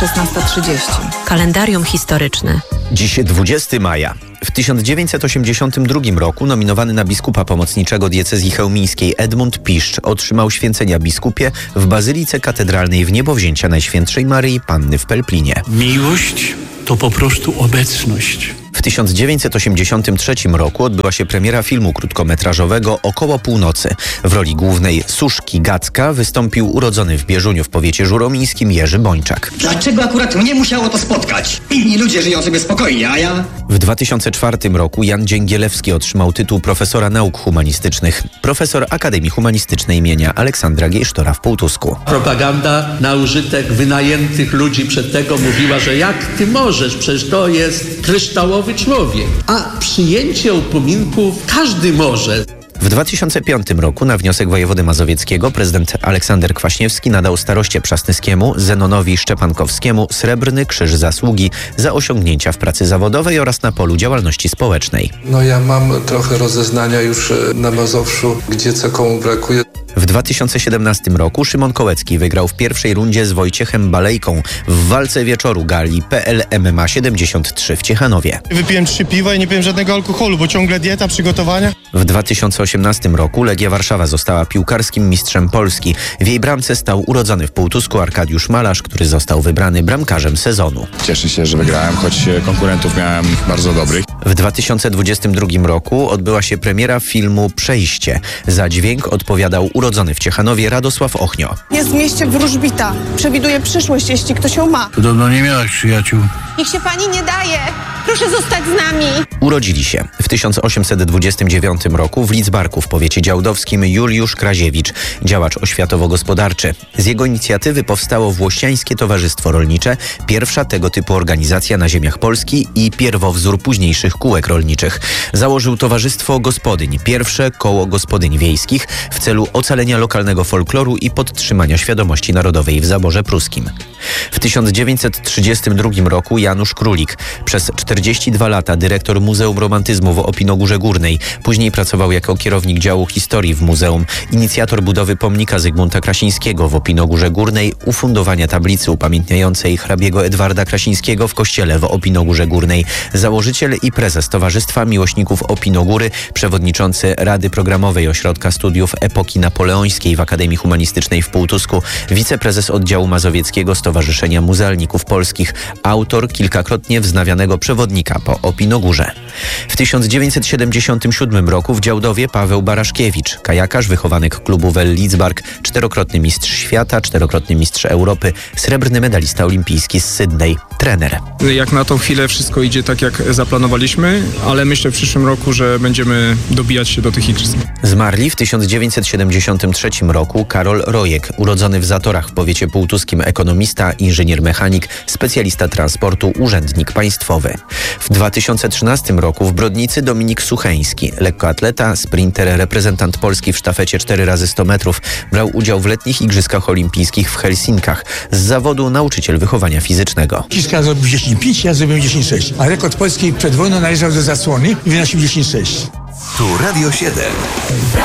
16:30. Kalendarium historyczne. Dziś 20 maja. W 1982 roku nominowany na biskupa pomocniczego diecezji chełmińskiej Edmund Piszcz otrzymał święcenia biskupie w Bazylice Katedralnej w Niebowzięcia Najświętszej Maryi Panny w Pelplinie. Miłość to po prostu obecność. W 1983 roku odbyła się premiera filmu krótkometrażowego Około północy. W roli głównej Suszki Gacka wystąpił urodzony w Bieżuniu w powiecie żuromińskim Jerzy Bończak. Dlaczego akurat mnie musiało to spotkać? Inni ludzie żyją sobie spokojnie, a ja... W 2004 roku Jan Dzięgielewski otrzymał tytuł profesora nauk humanistycznych. Profesor Akademii Humanistycznej imienia Aleksandra Giejsztora w Półtusku. Propaganda na użytek wynajętych ludzi przed tego mówiła, że jak ty możesz, przecież to jest kryształowy człowiek. A przyjęcie upominków każdy może. W 2005 roku na wniosek wojewody mazowieckiego prezydent Aleksander Kwaśniewski nadał staroście przasnyskiemu Zenonowi Szczepankowskiemu Srebrny Krzyż Zasługi za osiągnięcia w pracy zawodowej oraz na polu działalności społecznej. Ja mam trochę rozeznania już na Mazowszu, gdzie co komu brakuje. W 2017 roku Szymon Kołecki wygrał w pierwszej rundzie z Wojciechem Balejką w walce wieczoru gali PL MMA 73 w Ciechanowie. Wypiłem 3 piwa i nie piłem żadnego alkoholu, bo ciągle dieta, przygotowania. W 2018 roku Legia Warszawa została piłkarskim mistrzem Polski. W jej bramce stał urodzony w Półtusku Arkadiusz Malarz, który został wybrany bramkarzem sezonu. Cieszę się, że wygrałem, choć konkurentów miałem bardzo dobrych. W 2022 roku odbyła się premiera filmu Przejście. Za dźwięk odpowiadał urodzony w Ciechanowie Radosław Ochnio. Jest w mieście wróżbita. Przewiduje przyszłość, jeśli ktoś ją ma. Podobno nie miałaś przyjaciół. Niech się pani nie daje. Proszę zostać z nami. Urodzili się w 1829 roku w Lidzbarku w powiecie działdowskim Juliusz Kraziewicz, działacz oświatowo-gospodarczy. Z jego inicjatywy powstało Włościańskie Towarzystwo Rolnicze, pierwsza tego typu organizacja na ziemiach Polski i pierwowzór późniejszych kółek rolniczych. Założył Towarzystwo Gospodyń, pierwsze koło gospodyń wiejskich w celu ocalenia lokalnego folkloru i podtrzymania świadomości narodowej w zaborze pruskim. W 1932 roku Janusz Królik, przez 42 lata dyrektor Muzeum Romantyzmu w Opinogórze Górnej. Później pracował jako kierownik działu historii w muzeum, inicjator budowy pomnika Zygmunta Krasińskiego w Opinogórze Górnej, ufundowania tablicy upamiętniającej hrabiego Edwarda Krasińskiego w kościele w Opinogórze Górnej, założyciel i prezes Towarzystwa Miłośników Opinogóry, przewodniczący Rady Programowej Ośrodka Studiów Epoki Napoleońskiej w Akademii Humanistycznej w Półtusku, wiceprezes oddziału mazowieckiego Stowarzyszenia Muzealników Polskich, autor kilkakrotnie wznawianego przewodnika po Opinogórze. W 1977 roku w Działdowie Paweł Baraszkiewicz, kajakarz, wychowanek klubu Well Lidzbark, czterokrotny mistrz świata, czterokrotny mistrz Europy, srebrny medalista olimpijski z Sydney, trener. Jak na tą chwilę wszystko idzie tak, jak zaplanowaliśmy, ale myślę w przyszłym roku, że będziemy dobijać się do tych igrzysk. Zmarli w 1973 roku Karol Rojek, urodzony w Zatorach w powiecie półtuskim, ekonomista, inżynier mechanik, specjalista transportu, urzędnik państwowy. W 2013 roku w Brodnicy Dominik Sucheński, lekkoatleta, sprinter, reprezentant Polski w sztafecie 4x100 metrów, brał udział w letnich Igrzyskach Olimpijskich w Helsinkach. Z zawodu nauczyciel wychowania fizycznego. Kiszka zrobił 10,5, ja zrobiłem 10,6, a rekord Polski przed wojną należał do zasłony i wynosił 10,6. Tu Radio 7.